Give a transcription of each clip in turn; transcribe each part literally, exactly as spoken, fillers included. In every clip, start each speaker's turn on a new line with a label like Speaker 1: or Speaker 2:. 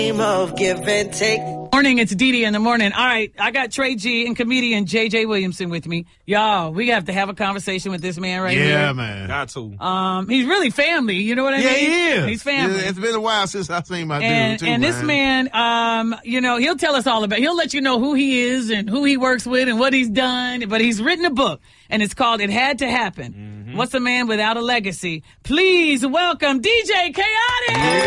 Speaker 1: Of give and take.
Speaker 2: Morning, it's Dee Dee in the morning. All right, I got Trey G and comedian J J Williamson with me. Y'all, we have to have a conversation with this man right
Speaker 3: yeah,
Speaker 2: here.
Speaker 3: Yeah, man.
Speaker 4: Got to.
Speaker 2: Um, he's really family, you know what I
Speaker 3: yeah,
Speaker 2: mean?
Speaker 3: Yeah, he is.
Speaker 2: He's family.
Speaker 3: It's been a while since I've seen my
Speaker 2: and,
Speaker 3: dude, too,
Speaker 2: And
Speaker 3: man.
Speaker 2: this man, um, you know, he'll tell us all about, he'll let you know who he is and who he works with and what he's done, but he's written a book, and it's called It Had to Happen. Mm-hmm. What's a Man Without a Legacy? Please welcome D J Chaotic!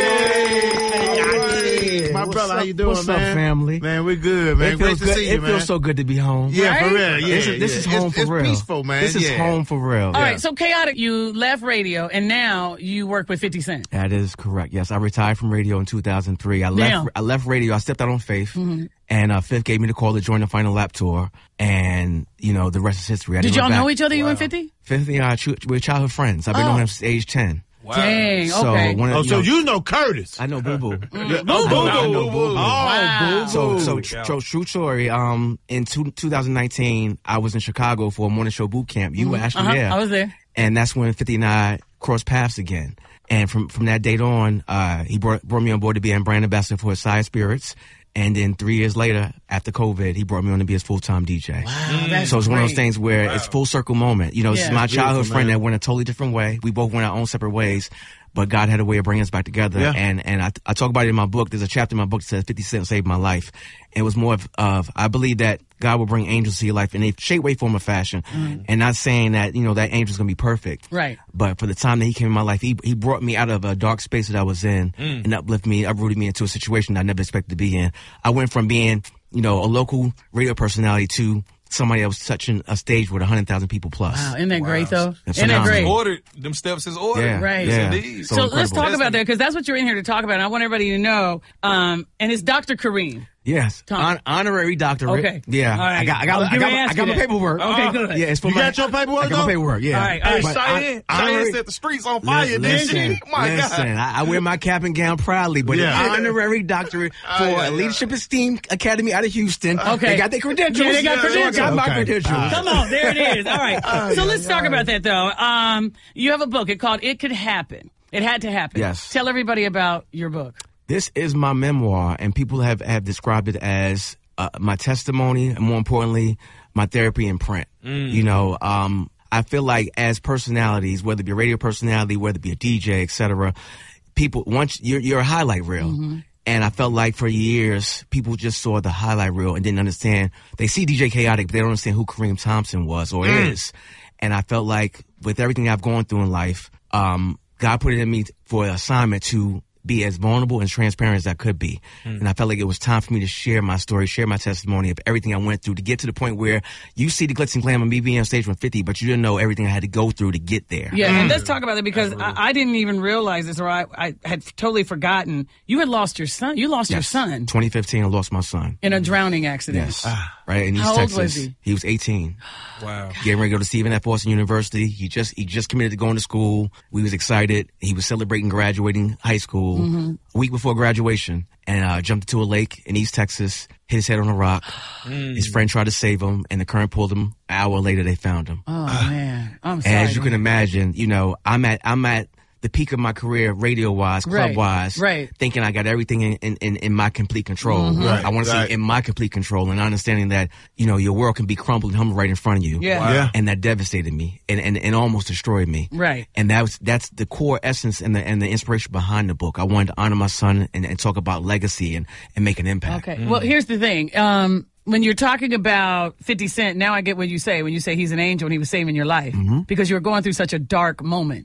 Speaker 3: Hey, my
Speaker 5: what's
Speaker 3: brother,
Speaker 5: up,
Speaker 3: how you doing,
Speaker 5: what's
Speaker 3: man?
Speaker 5: up, family?
Speaker 3: Man, we're good, man.
Speaker 5: It
Speaker 3: Great
Speaker 5: feels
Speaker 3: to
Speaker 5: good.
Speaker 3: see you,
Speaker 5: it
Speaker 3: man.
Speaker 5: feels so good to be home.
Speaker 3: Yeah,
Speaker 2: right?
Speaker 3: for real. Yeah,
Speaker 5: this is, this
Speaker 3: yeah.
Speaker 5: is home
Speaker 3: it's,
Speaker 5: for
Speaker 3: it's
Speaker 5: real.
Speaker 3: peaceful, man.
Speaker 5: This is
Speaker 3: yeah.
Speaker 5: home for real.
Speaker 2: All right, so Chaotic, you left radio, and now you work with fifty Cent.
Speaker 5: That is correct. Yes, I retired from radio in two thousand three. I left.
Speaker 2: Now.
Speaker 5: I left radio. I stepped out on Faith,
Speaker 2: Mm-hmm.
Speaker 5: and uh, Fifth gave me the call to join the Final Lap tour, and you know the rest is history. I
Speaker 2: Did
Speaker 5: didn't
Speaker 2: y'all
Speaker 5: look
Speaker 2: know
Speaker 5: back.
Speaker 2: each other, you
Speaker 4: Wow.
Speaker 2: and fifty?
Speaker 5: Fifth, yeah, we're childhood friends. I've been
Speaker 2: Oh.
Speaker 5: knowing him since age ten.
Speaker 4: Wow.
Speaker 2: Dang,
Speaker 5: So
Speaker 2: okay.
Speaker 5: one of,
Speaker 3: Oh, so
Speaker 5: know,
Speaker 3: you know Curtis?
Speaker 5: I know Boo Boo.
Speaker 2: Boo
Speaker 3: Oh,
Speaker 2: Boo.
Speaker 3: Boo Boo.
Speaker 5: I know Boo Boo.
Speaker 3: Oh,
Speaker 2: Wow.
Speaker 3: Boo
Speaker 5: So,
Speaker 3: Boo.
Speaker 5: so tr- tr- true story. Um, in two, twenty nineteen, I was in Chicago for a morning show boot camp. You were actually
Speaker 2: Uh-huh,
Speaker 5: there,
Speaker 2: I was there.
Speaker 5: and that's when fifty and I crossed paths again. And from from that date on, uh, he brought brought me on board to be a brand ambassador for Side Spirits. And then three years later, after COVID, he brought me on to be his full time D J.
Speaker 2: Wow, that's
Speaker 5: So it's one of those
Speaker 2: great.
Speaker 5: things where
Speaker 4: Wow.
Speaker 5: it's full circle moment. You know, this
Speaker 2: Yeah.
Speaker 5: is my childhood
Speaker 3: Beautiful,
Speaker 5: friend
Speaker 3: man.
Speaker 5: that went a totally different way. We both went our own separate ways. But God had a way of bringing us back together.
Speaker 3: Yeah.
Speaker 5: And and I, I talk about it in my book. There's a chapter in my book that says fifty Cent saved my life. And it was more of, of, I believe that God will bring angels to your life in a shape, way, form, or fashion. Mm. And not saying that, you know, that angel's going to be perfect.
Speaker 2: Right.
Speaker 5: But for the time that he came in my life, he he brought me out of a dark space that I was in
Speaker 4: Mm.
Speaker 5: and uplifted me, uprooted me into a situation that I never expected to be in. I went from being, you know, a local radio personality to somebody that was touching a stage with one hundred thousand people plus.
Speaker 2: Wow, isn't that
Speaker 4: Wow.
Speaker 2: great, though?
Speaker 5: That's
Speaker 2: Isn't that
Speaker 5: phenomenal.
Speaker 2: great?
Speaker 4: Ordered. Them steps is ordered.
Speaker 5: Yeah,
Speaker 2: Right.
Speaker 5: yeah.
Speaker 4: Indeed.
Speaker 5: So
Speaker 2: So let's
Speaker 5: incredible.
Speaker 2: talk about that, because that's what you're in here to talk about. And I want everybody to know. Um, and it's Doctor Kareem.
Speaker 5: Yes,
Speaker 2: Tom.
Speaker 5: Hon- honorary doctorate.
Speaker 2: Okay.
Speaker 5: Yeah,
Speaker 2: All right.
Speaker 5: I got, I got,
Speaker 2: I was
Speaker 5: I
Speaker 2: getting
Speaker 5: got,
Speaker 2: ready to
Speaker 5: I
Speaker 2: ask
Speaker 5: got
Speaker 2: you
Speaker 5: my
Speaker 2: that.
Speaker 5: paperwork.
Speaker 2: Okay, good.
Speaker 5: Yeah, it's for
Speaker 3: You
Speaker 5: my,
Speaker 3: got your paperwork,
Speaker 5: I got my
Speaker 3: though?
Speaker 5: paperwork. Yeah.
Speaker 2: All right, all right.
Speaker 4: Hey,
Speaker 5: But
Speaker 4: Cheyenne,
Speaker 5: I-
Speaker 4: Cheyenne
Speaker 5: honorary-
Speaker 4: set the streets on fire, didn't
Speaker 5: Listen,
Speaker 4: she? My
Speaker 5: listen,
Speaker 4: God.
Speaker 5: I, I wear my cap and gown proudly, but
Speaker 3: Yeah.
Speaker 5: an honorary doctorate for
Speaker 3: Oh, yeah, yeah.
Speaker 5: Leadership Esteem Academy out of Houston.
Speaker 2: Okay.
Speaker 5: They got their credentials.
Speaker 2: Yeah, they got
Speaker 5: So I
Speaker 2: credentials.
Speaker 5: got my
Speaker 3: Okay.
Speaker 5: credentials.
Speaker 3: All right.
Speaker 2: Come on, there it is. All right. So let's talk about that, though. Um, you have a book. It's called It Could Happen. It Had to Happen.
Speaker 5: Yes.
Speaker 2: Tell everybody about your book.
Speaker 5: This is my memoir, and people have, have described it as uh, my testimony, and more importantly, my therapy in print. You know, um, I feel like as personalities, whether it be a radio personality, whether it be a D J, et cetera, people, once you're, you're a highlight reel.
Speaker 2: Mm-hmm.
Speaker 5: And I felt like for years, people just saw the highlight reel and didn't understand. They see D J Chaotic, but they don't understand who Kareem Thompson was or is. And I felt like with everything I've gone through in life, um, God put it in me for an assignment to be as vulnerable and transparent as I could be. Mm. And I felt like it was time for me to share my story, share my testimony of everything I went through to get to the point where you see the glitz and glam of me being on stage with fifty, but you didn't know everything I had to go through to get there.
Speaker 2: Yeah, and let's talk about that, because I, I didn't even realize this, or I, I had totally forgotten. You had lost your son. You lost your
Speaker 5: Yes.
Speaker 2: son
Speaker 5: twenty fifteen, I lost my son.
Speaker 2: in a drowning accident.
Speaker 5: Yes. Right in East
Speaker 2: How old
Speaker 5: Texas.
Speaker 2: was he?
Speaker 5: He was eighteen.
Speaker 4: Wow.
Speaker 5: Getting ready to go to Stephen F. Austin University. He just he just committed to going to school. We was excited. He was celebrating graduating high school
Speaker 2: Mm-hmm.
Speaker 5: a week before graduation, and uh, jumped into a lake in East Texas, hit his head on a rock. His friend tried to save him, and the current pulled him. An hour later, they found him.
Speaker 2: Oh, man. I'm sorry.
Speaker 5: As you can
Speaker 2: man.
Speaker 5: imagine, you know, I'm at I'm at the peak of my career, radio wise, club
Speaker 2: Right,
Speaker 5: wise,
Speaker 2: right.
Speaker 5: thinking I got everything in, in, in, in my complete control.
Speaker 2: Mm-hmm.
Speaker 3: Right,
Speaker 5: I want to
Speaker 3: right.
Speaker 5: say in my complete control, and understanding that, you know, your world can be crumbled and humbled right in front of you.
Speaker 2: Yeah.
Speaker 4: Wow.
Speaker 3: Yeah.
Speaker 5: And that devastated me and, and, and almost destroyed me.
Speaker 2: Right.
Speaker 5: And that was that's the core essence and the and the inspiration behind the book. I wanted to honor my son and, and talk about legacy and, and make an impact.
Speaker 2: Okay. Well, here's the thing. Um, when you're talking about fifty Cent, now I get what you say when you say he's an angel and he was saving your life, because you were going through such a dark moment.